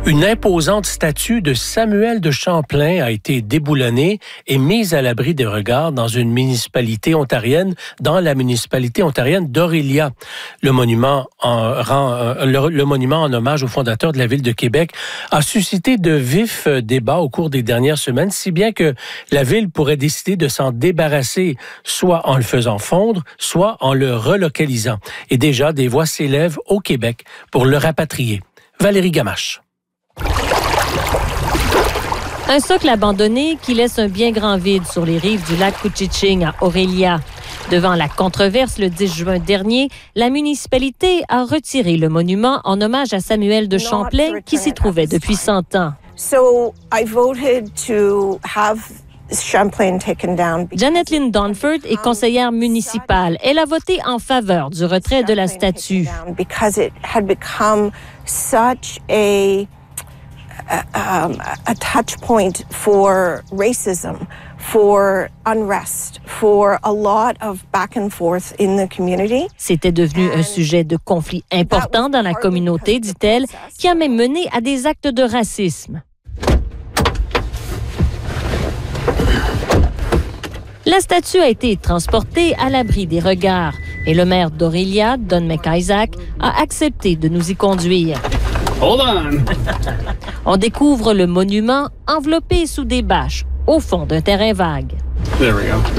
Une imposante statue de Samuel de Champlain a été déboulonnée et mise à l'abri des regards dans la municipalité ontarienne d'Orillia. Le monument en hommage au fondateur de la ville de Québec a suscité de vifs débats au cours des dernières semaines, si bien que la ville pourrait décider de s'en débarrasser, soit en le faisant fondre, soit en le relocalisant. Et déjà, des voix s'élèvent au Québec pour le rapatrier. Valérie Gamache. Un socle abandonné qui laisse un bien grand vide sur les rives du lac Couchiching à Orillia. Devant la controverse le 10 juin dernier, la municipalité a retiré le monument en hommage à Samuel de Champlain qui s'y trouvait depuis 100 ans. Janet Lynn Donford est conseillère municipale. Elle a voté en faveur du retrait de la statue. A touch point for racism, for unrest, for a lot of back and forth in the community. C'était devenu un sujet de conflit important dans la communauté, dit-elle, qui a même mené à des actes de racisme. La statue a été transportée à l'abri des regards et le maire d'Orillia, Don McIsaac, a accepté de nous y conduire. Hold on. On découvre le monument enveloppé sous des bâches, au fond d'un terrain vague. There we go.